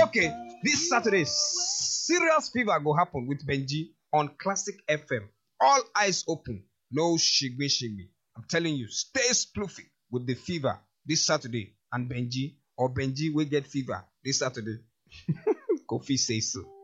Okay, this Saturday, serious fever go happen with Benji on Classic FM. All eyes open, no shigbe. I'm telling you, stay sploofy with the fever this Saturday and Benji, or Benji will get fever this Saturday. Kofi says so.